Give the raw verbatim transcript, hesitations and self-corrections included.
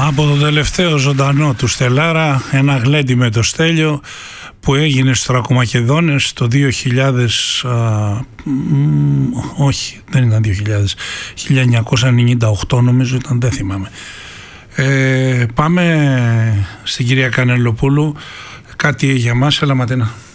Από το τελευταίο ζωντανό του Στελάρα, ένα γλέντι με το Στέλιο που έγινε στους Θρακομακεδόνες το δύο χιλιάδες, α, μ, όχι δεν ήταν δύο χιλιάδες, χίλια εννιακόσια ενενήντα οκτώ νομίζω ήταν, δεν θυμάμαι. Ε, πάμε στην κυρία Κανελοπούλου, κάτι για μας, έλα Ματίνα.